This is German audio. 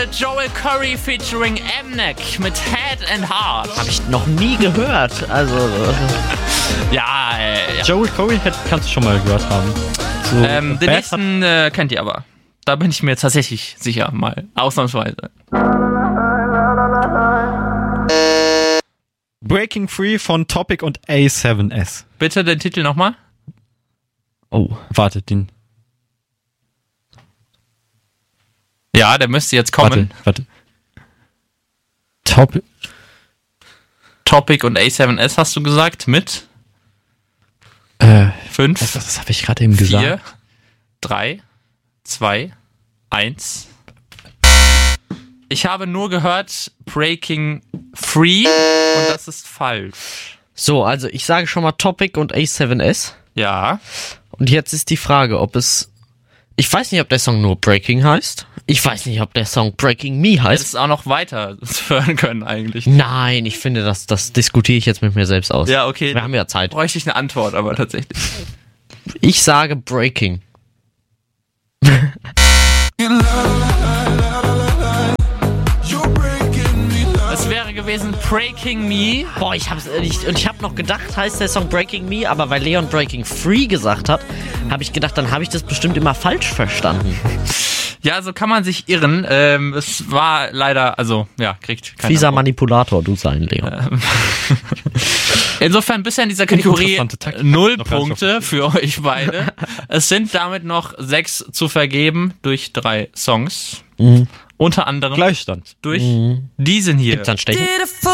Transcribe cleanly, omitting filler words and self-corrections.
Joel Curry featuring Mnek mit Head and Heart. Habe ich noch nie gehört. Also. Ja, Joel Corey kannst du schon mal gehört haben. So, den nächsten kennt ihr aber. Da bin ich mir tatsächlich sicher, mal. Ausnahmsweise. Breaking Free von Topic und A7S. Bitte den Titel nochmal. Oh, warte, den. Ja, der müsste jetzt kommen. Warte. Topic und A7S hast du gesagt, mit 5, was habe ich gerade eben 4, gesagt? 3, 2, 1. Ich habe nur gehört Breaking Free und das ist falsch. So, also ich sage schon mal Topic und A7S. Ja. Und jetzt ist die Frage, ob es... Ich weiß nicht, ob der Song nur Breaking heißt. Ich weiß nicht, ob der Song Breaking Me Das heißt. ist auch noch weiter hören können eigentlich. Nein, ich finde, das diskutiere ich jetzt mit mir selbst aus. Ja, okay. Wir haben ja Zeit. Bräuchte ich eine Antwort, aber tatsächlich. Ich sage Breaking. Es wäre gewesen Breaking Me. Boah, ich hab's nicht. Und ich habe noch gedacht, heißt der Song Breaking Me, aber weil Leon Breaking Free gesagt hat, habe ich gedacht, dann habe ich das bestimmt immer falsch verstanden. Ja, so kann man sich irren. Es war leider, also, ja, kriegt keiner. Fieser Manipulator, du sein, Leon. Insofern bisher in dieser Kategorie Interessante Taktik. 0 Noch gar nicht Punkte für euch beide. Es sind damit noch 6 zu vergeben durch 3 Songs. Unter anderem Gleichstand. durch diesen hier. Gibt's dann Stechen?